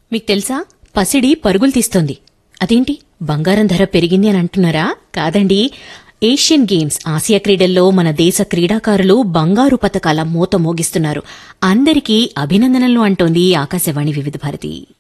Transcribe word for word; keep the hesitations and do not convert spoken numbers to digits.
మీకు తెలుసా, పసిడి పరుగులు తీస్తోంది. అదేంటి, బంగారం ధర పెరిగింది అని అంటున్నారా? కాదండి, ఏషియన్ గేమ్స్ ఆసియా క్రీడల్లో మన దేశ క్రీడాకారులు బంగారు పతకాల మోత మోగిస్తున్నారు. అందరికీ అభినందనలు అంటోంది ఆకాశవాణి వివిధ భారతి.